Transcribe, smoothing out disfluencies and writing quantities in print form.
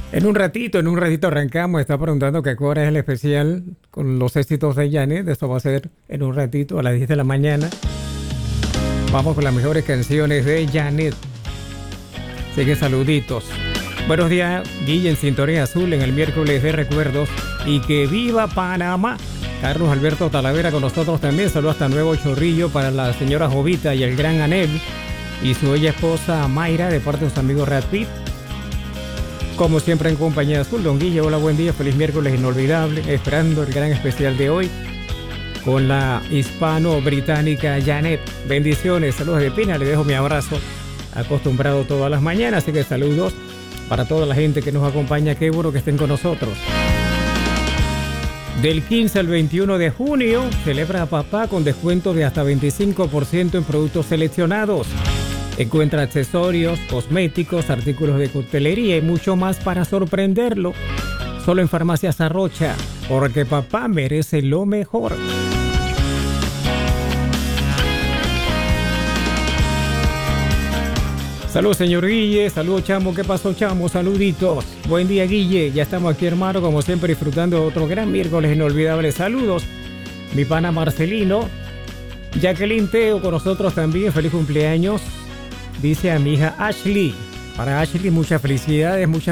En un ratito arrancamos. Está preguntando qué hora es el especial con los éxitos de Janet. Esto va a ser en un ratito, a las 10 de la mañana. Vamos con las mejores canciones de Janet. Así que saluditos. Buenos días, Guille en Sintonía Azul en el miércoles de recuerdos. Y que viva Panamá. Carlos Alberto Talavera con nosotros también. Saludos hasta Nuevo Chorrillo para la señora Jovita y el gran Anel. Y su bella esposa Mayra de parte de sus amigos Red Pit. Como siempre en compañía azul, don Guille, hola, buen día, feliz miércoles inolvidable, esperando el gran especial de hoy con la hispano-británica Janet. Bendiciones, saludos de Pina, le dejo mi abrazo acostumbrado todas las mañanas, así que saludos para toda la gente que nos acompaña, qué bueno que estén con nosotros. Del 15 al 21 de junio, celebra a papá con descuento de hasta 25% en productos seleccionados. Encuentra accesorios, cosméticos, artículos de coctelería y mucho más para sorprenderlo. Solo en Farmacias Arrocha, porque papá merece lo mejor. Saludos, señor Guille. Saludos, chamo. ¿Qué pasó, chamo? Saluditos. Buen día, Guille. Ya estamos aquí, hermano, como siempre, disfrutando de otro gran miércoles inolvidable. Saludos, mi pana Marcelino. Jacqueline Teo con nosotros también. Feliz cumpleaños. Dice a mi hija Ashley. Para Ashley, muchas felicidades, muchas